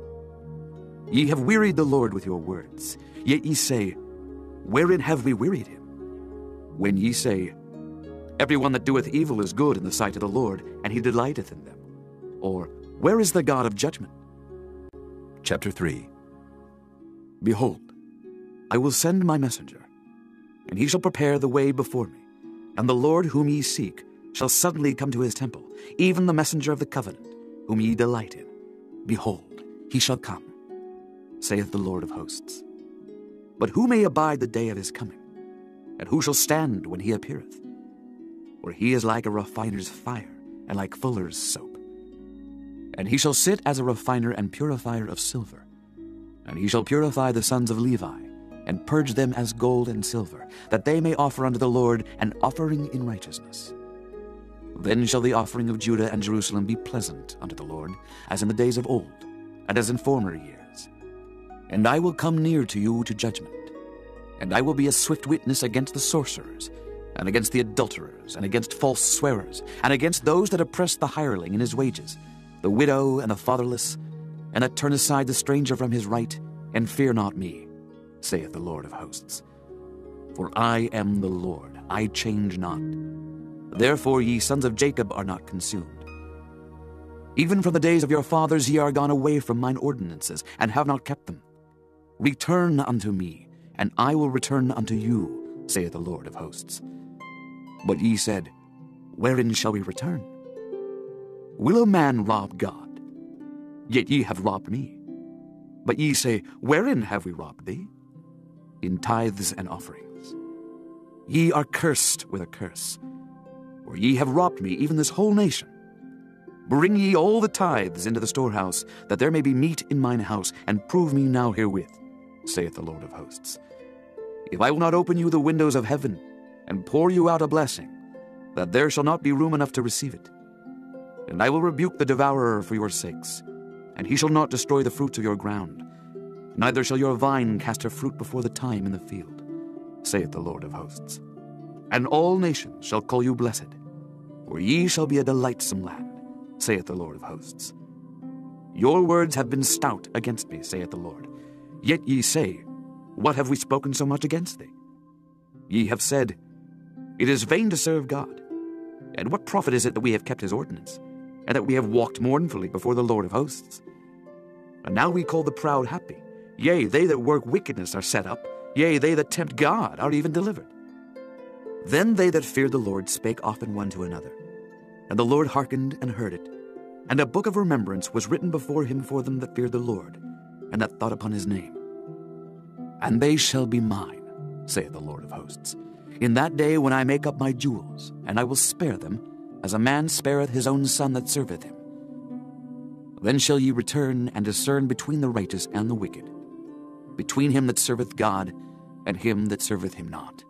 Ye have wearied the Lord with your words, yet ye say, wherein have we wearied him? When ye say, every one that doeth evil is good in the sight of the Lord, and he delighteth in them. Or, where is the God of judgment? Chapter three. Behold, I will send my messenger, and he shall prepare the way before me. And the Lord whom ye seek shall suddenly come to his temple, even the messenger of the covenant, whom ye delight in. Behold, he shall come, saith the Lord of hosts. But who may abide the day of his coming? And who shall stand when he appeareth? For he is like a refiner's fire, and like fuller's soap. And he shall sit as a refiner and purifier of silver. And he shall purify the sons of Levi, and purge them as gold and silver, that they may offer unto the Lord an offering in righteousness. Then shall the offering of Judah and Jerusalem be pleasant unto the Lord, as in the days of old, and as in former years. And I will come near to you to judgment, and I will be a swift witness against the sorcerers, and against the adulterers, and against false swearers, and against those that oppress the hireling in his wages, the widow and the fatherless, and that turn aside the stranger from his right, and fear not me, saith the Lord of hosts. For I am the Lord, I change not. Therefore ye sons of Jacob are not consumed. Even from the days of your fathers ye are gone away from mine ordinances, and have not kept them. Return unto me, and I will return unto you, saith the Lord of hosts. But ye said, Wherein shall we return? Will a man rob God? Yet ye have robbed me. But ye say, Wherein have we robbed thee? In tithes and offerings. Ye are cursed with a curse, for ye have robbed me, even this whole nation. Bring ye all the tithes into the storehouse, that there may be meat in mine house, and prove me now herewith, saith the Lord of hosts. If I will not open you the windows of heaven, and pour you out a blessing, that there shall not be room enough to receive it. And I will rebuke the devourer for your sakes, and he shall not destroy the fruits of your ground, neither shall your vine cast her fruit before the time in the field, saith the Lord of hosts. And all nations shall call you blessed, for ye shall be a delightsome land, saith the Lord of hosts. Your words have been stout against me, saith the Lord. Yet ye say, What have we spoken so much against thee? Ye have said, It is vain to serve God. And what profit is it that we have kept his ordinance, and that we have walked mournfully before the Lord of hosts? And now we call the proud happy. Yea, they that work wickedness are set up. Yea, they that tempt God are even delivered. Then they that feared the Lord spake often one to another. And the Lord hearkened and heard it. And a book of remembrance was written before him for them that feared the Lord, and that thought upon his name. And they shall be mine, saith the Lord of hosts, in that day when I make up my jewels, and I will spare them, as a man spareth his own son that serveth him. Then shall ye return and discern between the righteous and the wicked, between him that serveth God and him that serveth him not.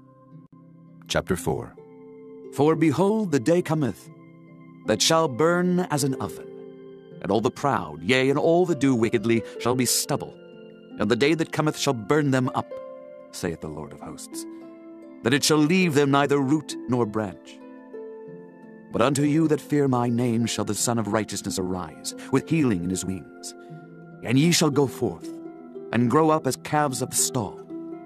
Chapter four. For behold, the day cometh, that shall burn as an oven, and all the proud, yea, and all that do wickedly, shall be stubble, and the day that cometh shall burn them up, saith the Lord of hosts, that it shall leave them neither root nor branch. But unto you that fear my name shall the Son of Righteousness arise, with healing in his wings. And ye shall go forth, and grow up as calves of the stall.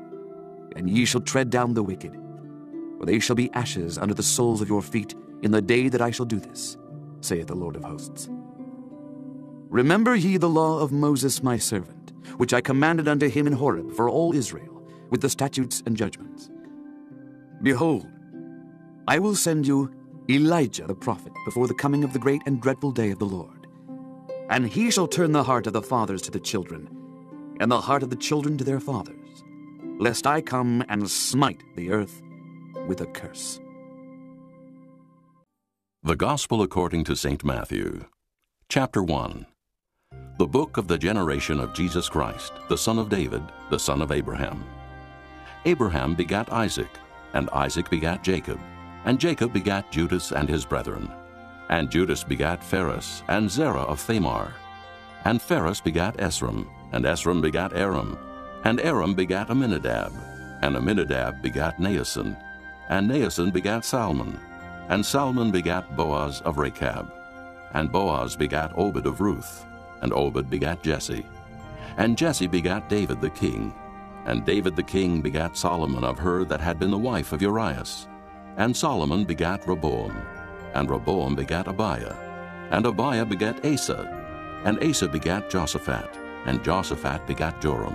And ye shall tread down the wicked, for they shall be ashes under the soles of your feet in the day that I shall do this, saith the Lord of hosts. Remember ye the law of Moses my servant, which I commanded unto him in Horeb for all Israel, with the statutes and judgments. Behold, I will send you Elijah the prophet before the coming of the great and dreadful day of the Lord. And he shall turn the heart of the fathers to the children, and the heart of the children to their fathers, lest I come and smite the earth with a curse. The Gospel according to Saint Matthew, Chapter one. The book of the generation of Jesus Christ, the son of David, the son of Abraham. Abraham begat Isaac, and Isaac begat Jacob, and Jacob begat Judas and his brethren. And Judas begat Phares, and Zerah of Thamar. And Phares begat Esrom, and Esrom begat Aram, and Aram begat Aminadab, and Aminadab begat Naasson, and Naasson begat Salmon, and Salmon begat Boaz of Rechab, and Boaz begat Obed of Ruth, and Obed begat Jesse, and Jesse begat David the king, and David the king begat Solomon of her that had been the wife of Urias, and Solomon begat Rehoboam, and Rehoboam begat Abiah, and Abiah begat Asa, and Asa begat Joshaphat, and Joshaphat begat Joram,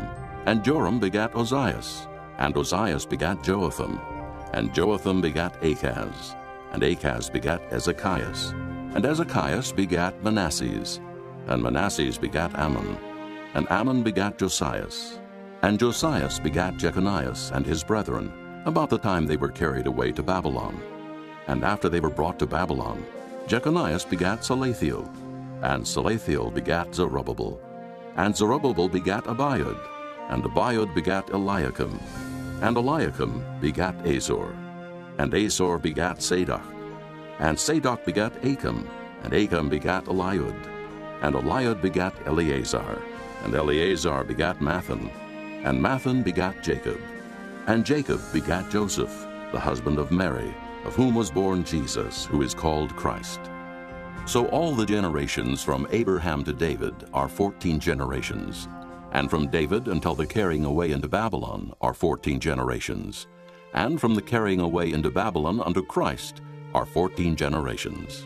And Joram begat Ozias, and Ozias begat Joatham, and Joatham begat Achaz, and Achaz begat Ezechias, and Ezechias begat Manasses, and Manasses begat Ammon, and Ammon begat Josias, and Josias begat Jeconias and his brethren, about the time they were carried away to Babylon. And after they were brought to Babylon, Jeconias begat Salathiel, and Salathiel begat Zerubbabel, and Zerubbabel begat Abiud, and Abiud begat Eliakim, and Eliakim begat Azor, and Azor begat Sadoc, and Sadoc begat Achim, and Achim begat Eliud, and Eliud begat Eleazar, and Eleazar begat Mathan, and Mathan begat Jacob, and Jacob begat Joseph, the husband of Mary, of whom was born Jesus, who is called Christ. So all the generations from Abraham to David are fourteen generations, and from David until the carrying away into Babylon are fourteen generations, and from the carrying away into Babylon unto Christ are fourteen generations.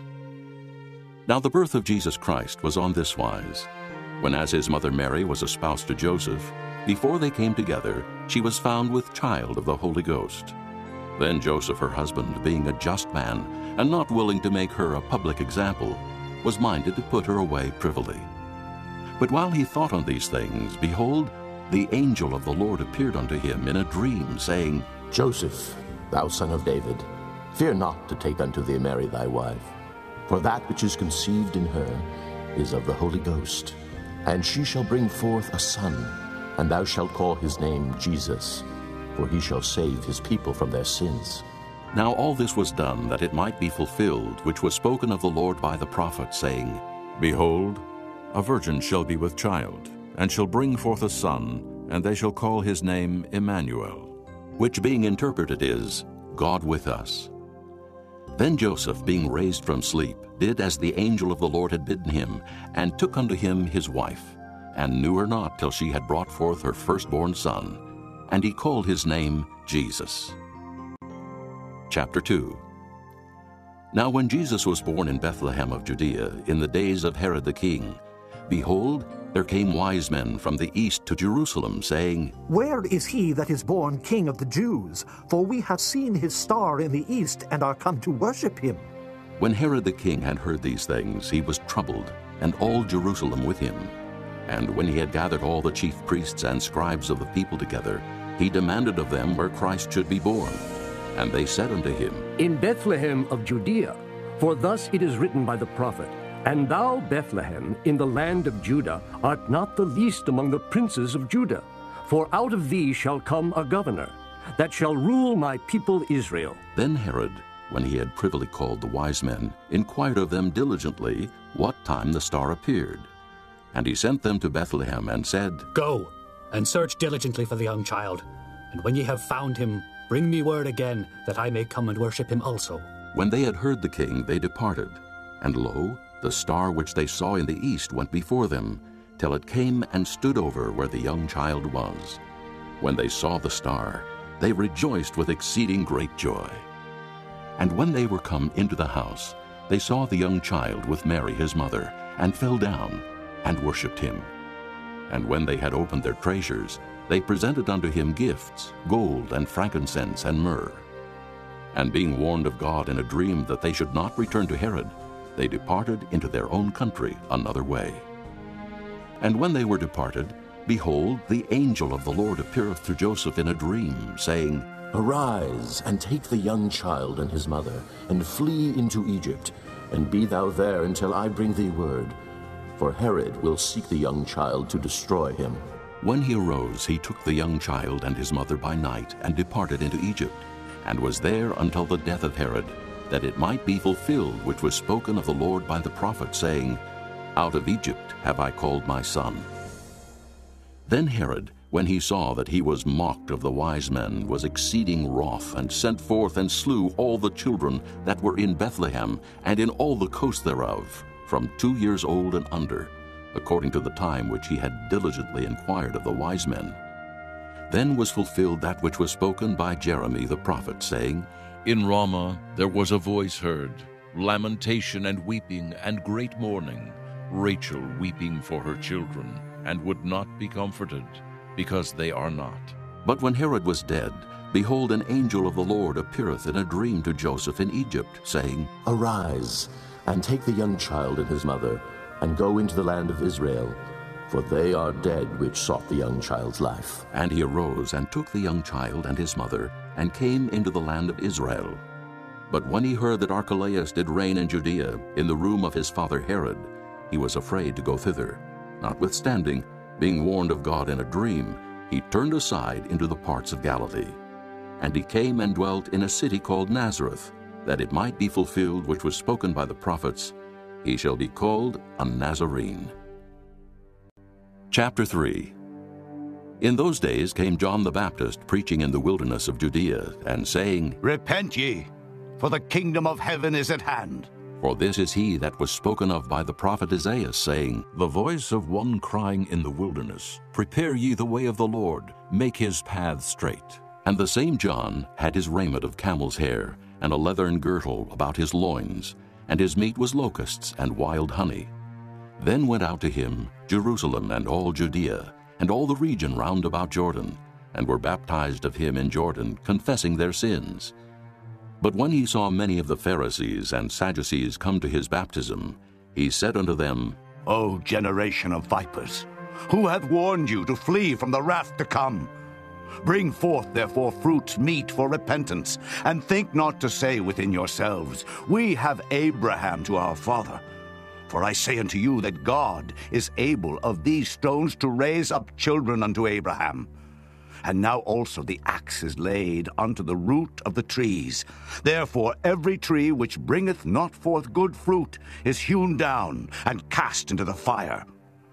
Now the birth of Jesus Christ was on this wise. When as his mother Mary was espoused to Joseph, before they came together, she was found with child of the Holy Ghost. Then Joseph her husband, being a just man, and not willing to make her a public example, was minded to put her away privily. But while he thought on these things, behold, the angel of the Lord appeared unto him in a dream, saying, Joseph, thou son of David, fear not to take unto thee Mary thy wife, for that which is conceived in her is of the Holy Ghost. And she shall bring forth a son, and thou shalt call his name Jesus, for he shall save his people from their sins. Now all this was done that it might be fulfilled, which was spoken of the Lord by the prophet, saying, Behold, a virgin shall be with child, and shall bring forth a son, and they shall call his name Emmanuel. Which being interpreted is, God with us. Then Joseph, being raised from sleep, did as the angel of the Lord had bidden him, and took unto him his wife, and knew her not till she had brought forth her firstborn son, and he called his name Jesus. Chapter two. Now when Jesus was born in Bethlehem of Judea, in the days of Herod the king, behold, there came wise men from the east to Jerusalem, saying, Where is he that is born King of the Jews? For we have seen his star in the east, and are come to worship him. When Herod the king had heard these things, he was troubled, and all Jerusalem with him. And when he had gathered all the chief priests and scribes of the people together, he demanded of them where Christ should be born. And they said unto him, In Bethlehem of Judea, for thus it is written by the prophet, And thou, Bethlehem, in the land of Judah, art not the least among the princes of Judah, for out of thee shall come a governor, that shall rule my people Israel. Then Herod, when he had privily called the wise men, inquired of them diligently what time the star appeared. And he sent them to Bethlehem, and said, Go, and search diligently for the young child, and when ye have found him, bring me word again, that I may come and worship him also. When they had heard the king, they departed. And lo, the star which they saw in the east went before them, till it came and stood over where the young child was. When they saw the star, they rejoiced with exceeding great joy. And when they were come into the house, they saw the young child with Mary his mother, and fell down, and worshipped him. And when they had opened their treasures, they presented unto him gifts, gold, and frankincense, and myrrh. And being warned of God in a dream that they should not return to Herod, they departed into their own country another way. And when they were departed, behold, the angel of the Lord appeareth to Joseph in a dream, saying, Arise, and take the young child and his mother, and flee into Egypt, and be thou there until I bring thee word. For Herod will seek the young child to destroy him. When he arose, he took the young child and his mother by night, and departed into Egypt, and was there until the death of Herod, that it might be fulfilled which was spoken of the Lord by the prophet, saying, Out of Egypt have I called my son. Then Herod, when he saw that he was mocked of the wise men, was exceeding wroth, and sent forth and slew all the children that were in Bethlehem, and in all the coast thereof, from two years old and under, according to the time which he had diligently inquired of the wise men. Then was fulfilled that which was spoken by Jeremy the prophet, saying, In Ramah there was a voice heard, lamentation and weeping and great mourning, Rachel weeping for her children, and would not be comforted, because they are not. But when Herod was dead, behold, an angel of the Lord appeareth in a dream to Joseph in Egypt, saying, Arise, and take the young child and his mother, and go into the land of Israel, for they are dead which sought the young child's life. And he arose and took the young child and his mother, and came into the land of Israel. But when he heard that Archelaus did reign in Judea, in the room of his father Herod, he was afraid to go thither. Notwithstanding, being warned of God in a dream, he turned aside into the parts of Galilee. And he came and dwelt in a city called Nazareth, that it might be fulfilled which was spoken by the prophets, He shall be called a Nazarene. Chapter three. In those days came John the Baptist preaching in the wilderness of Judea, and saying, Repent ye, for the kingdom of heaven is at hand. For this is he that was spoken of by the prophet Isaiah, saying, The voice of one crying in the wilderness, Prepare ye the way of the Lord, make his paths straight. And the same John had his raiment of camel's hair, and a leathern girdle about his loins, and his meat was locusts and wild honey. Then went out to him Jerusalem and all Judea, and all the region round about Jordan, and were baptized of him in Jordan, confessing their sins. But when he saw many of the Pharisees and Sadducees come to his baptism, he said unto them, O generation of vipers, who hath warned you to flee from the wrath to come? Bring forth therefore fruits meet for repentance, and think not to say within yourselves, We have Abraham to our father. For I say unto you that God is able of these stones to raise up children unto Abraham. And now also the axe is laid unto the root of the trees. Therefore every tree which bringeth not forth good fruit is hewn down and cast into the fire.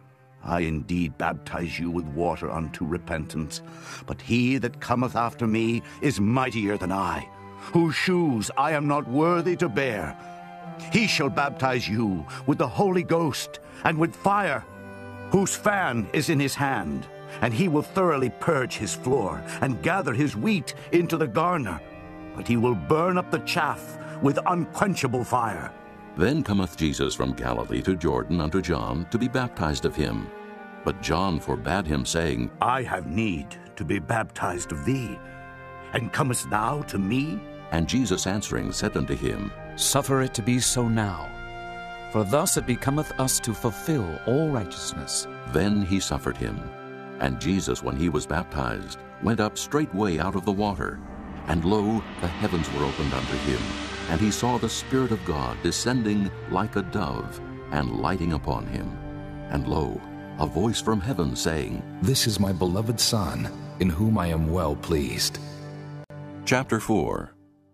I indeed baptize you with water unto repentance, but he that cometh after me is mightier than I, whose shoes I am not worthy to bear. He shall baptize you with the Holy Ghost and with fire, whose fan is in his hand. And he will thoroughly purge his floor, and gather his wheat into the garner. But he will burn up the chaff with unquenchable fire. Then cometh Jesus from Galilee to Jordan unto John, to be baptized of him. But John forbade him, saying, I have need to be baptized of thee, and comest thou to me? And Jesus answering said unto him, Suffer it to be so now, for thus it becometh us to fulfill all righteousness. Then he suffered him. And Jesus, when he was baptized, went up straightway out of the water. And lo, the heavens were opened unto him. And he saw the Spirit of God descending like a dove, and lighting upon him. And lo, a voice from heaven saying, This is my beloved Son, in whom I am well pleased. Chapter four.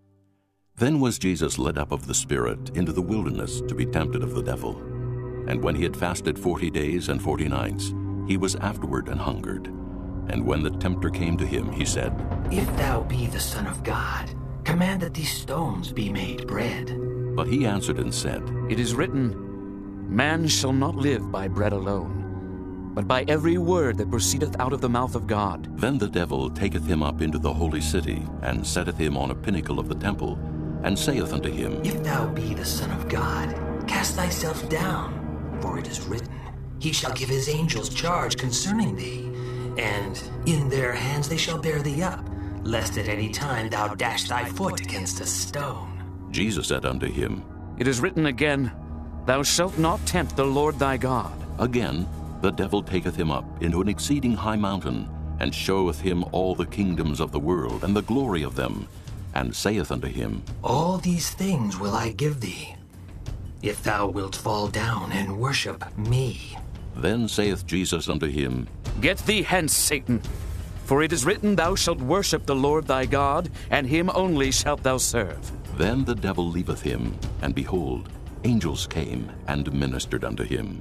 Then was Jesus led up of the Spirit into the wilderness to be tempted of the devil. And when he had fasted forty days and forty nights, he was afterward and hungered. And when the tempter came to him, he said, If thou be the Son of God, command that these stones be made bread. But he answered and said, It is written, Man shall not live by bread alone, but by every word that proceedeth out of the mouth of God. Then the devil taketh him up into the holy city, and setteth him on a pinnacle of the temple, and saith unto him, If thou be the Son of God, cast thyself down, for it is written, He shall give his angels charge concerning thee, and in their hands they shall bear thee up, lest at any time thou dash thy foot against a stone. Jesus said unto him, It is written again, Thou shalt not tempt the Lord thy God. Again, the devil taketh him up into an exceeding high mountain, and showeth him all the kingdoms of the world, and the glory of them, and saith unto him, All these things will I give thee, if thou wilt fall down and worship me. Then saith Jesus unto him, Get thee hence, Satan, for it is written, Thou shalt worship the Lord thy God, and him only shalt thou serve. Then the devil leaveth him, and behold, angels came and ministered unto him.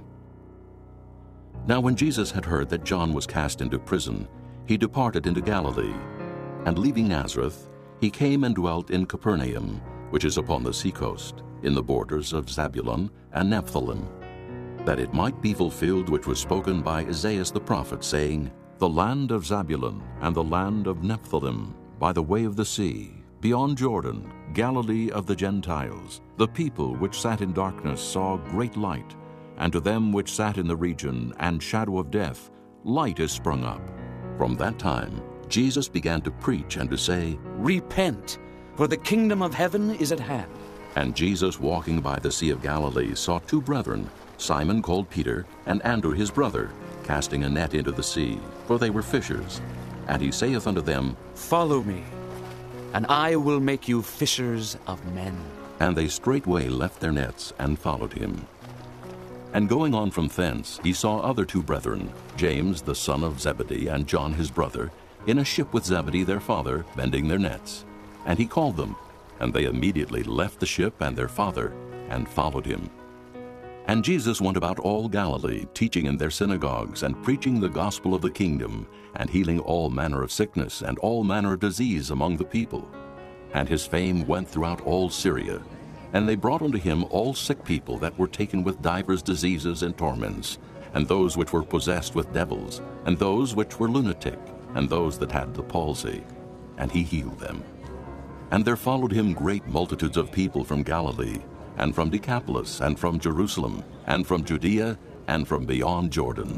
Now when Jesus had heard that John was cast into prison, he departed into Galilee. And leaving Nazareth, he came and dwelt in Capernaum, which is upon the seacoast, in the borders of Zabulon and Nephthalim, that it might be fulfilled which was spoken by Isaiah the prophet, saying, The land of Zabulon and the land of Nephthalim, by the way of the sea, beyond Jordan, Galilee of the Gentiles, the people which sat in darkness saw great light, and to them which sat in the region and shadow of death, light is sprung up. From that time, Jesus began to preach and to say, Repent, for the kingdom of heaven is at hand. And Jesus, walking by the Sea of Galilee, saw two brethren, Simon called Peter, and Andrew his brother, casting a net into the sea, for they were fishers. And he saith unto them, Follow me, and I will make you fishers of men. And they straightway left their nets, and followed him. And going on from thence, he saw other two brethren, James the son of Zebedee, and John his brother, in a ship with Zebedee their father, mending their nets. And he called them, and they immediately left the ship and their father, and followed him. And Jesus went about all Galilee, teaching in their synagogues, and preaching the gospel of the kingdom, and healing all manner of sickness and all manner of disease among the people. And his fame went throughout all Syria. And they brought unto him all sick people that were taken with divers diseases and torments, and those which were possessed with devils, and those which were lunatic, and those that had the palsy. And he healed them. And there followed him great multitudes of people from Galilee, and from Decapolis, and from Jerusalem, and from Judea, and from beyond Jordan.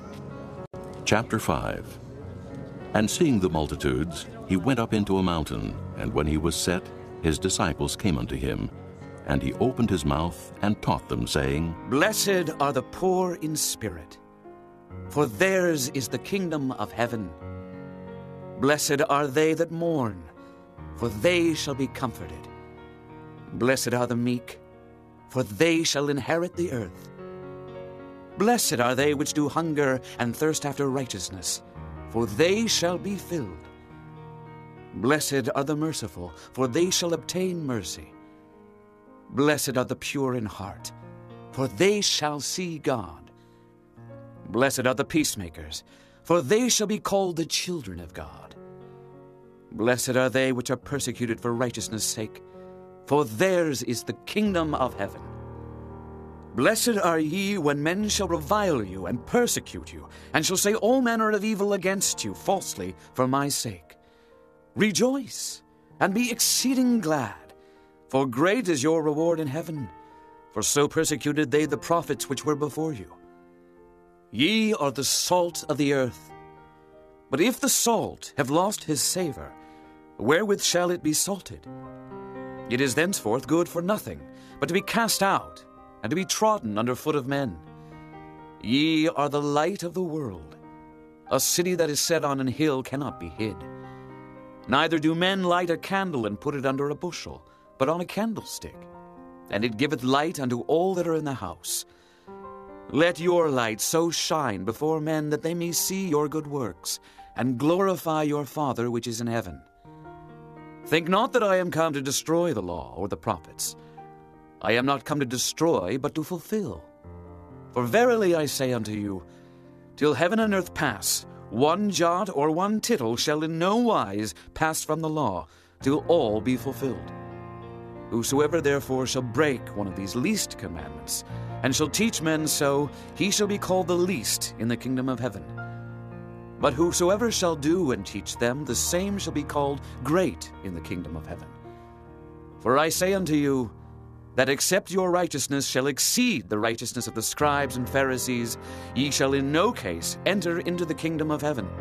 Chapter five. And seeing the multitudes, he went up into a mountain, and when he was set, his disciples came unto him. And he opened his mouth and taught them, saying, Blessed are the poor in spirit, for theirs is the kingdom of heaven. Blessed are they that mourn, for they shall be comforted. Blessed are the meek, for they shall inherit the earth. Blessed are they which do hunger and thirst after righteousness, for they shall be filled. Blessed are the merciful, for they shall obtain mercy. Blessed are the pure in heart, for they shall see God. Blessed are the peacemakers, for they shall be called the children of God. Blessed are they which are persecuted for righteousness' sake, for theirs is the kingdom of heaven. Blessed are ye when men shall revile you and persecute you, and shall say all manner of evil against you falsely for my sake. Rejoice, and be exceeding glad, for great is your reward in heaven, for so persecuted they the prophets which were before you. Ye are the salt of the earth. But if the salt have lost his savour, wherewith shall it be salted? It is thenceforth good for nothing, but to be cast out, and to be trodden under foot of men. Ye are the light of the world. A city that is set on an hill cannot be hid. Neither do men light a candle and put it under a bushel, but on a candlestick, and it giveth light unto all that are in the house. Let your light so shine before men that they may see your good works, and glorify your Father which is in heaven. Think not that I am come to destroy the law or the prophets. I am not come to destroy, but to fulfill. For verily I say unto you, till heaven and earth pass, one jot or one tittle shall in no wise pass from the law, till all be fulfilled. Whosoever therefore shall break one of these least commandments, and shall teach men so, he shall be called the least in the kingdom of heaven. But whosoever shall do and teach them, the same shall be called great in the kingdom of heaven. For I say unto you, that except your righteousness shall exceed the righteousness of the scribes and Pharisees, ye shall in no case enter into the kingdom of heaven.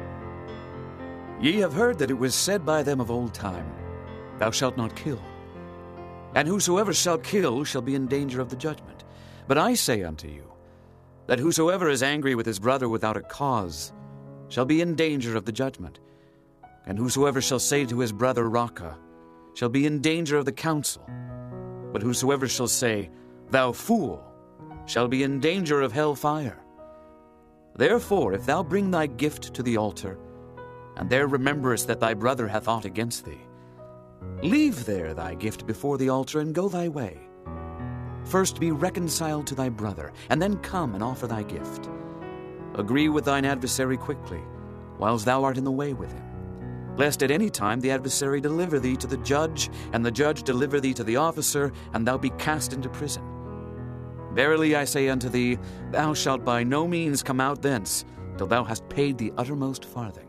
Ye have heard that it was said by them of old time, Thou shalt not kill. And whosoever shall kill shall be in danger of the judgment. But I say unto you, that whosoever is angry with his brother without a cause shall be in danger of the judgment. And whosoever shall say to his brother, Raca, shall be in danger of the council. But whosoever shall say, Thou fool, shall be in danger of hell fire. Therefore, if thou bring thy gift to the altar, and there rememberest that thy brother hath aught against thee, leave there thy gift before the altar, and go thy way. First be reconciled to thy brother, and then come and offer thy gift. Agree with thine adversary quickly, whiles thou art in the way with him, lest at any time the adversary deliver thee to the judge, and the judge deliver thee to the officer, and thou be cast into prison. Verily I say unto thee, thou shalt by no means come out thence, till thou hast paid the uttermost farthing.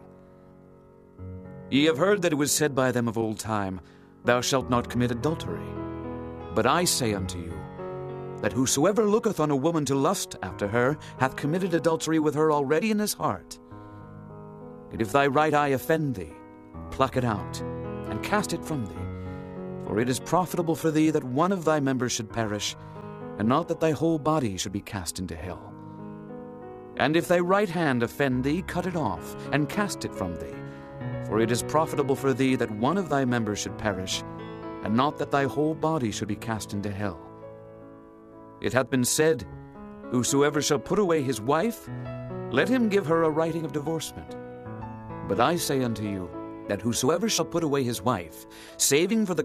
Ye have heard that it was said by them of old time, Thou shalt not commit adultery. But I say unto you, that whosoever looketh on a woman to lust after her hath committed adultery with her already in his heart. And if thy right eye offend thee, pluck it out, and cast it from thee. For it is profitable for thee that one of thy members should perish, and not that thy whole body should be cast into hell. And if thy right hand offend thee, cut it off, and cast it from thee. For it is profitable for thee that one of thy members should perish, and not that thy whole body should be cast into hell. It hath been said, Whosoever shall put away his wife, let him give her a writing of divorcement. But I say unto you, that whosoever shall put away his wife, saving for the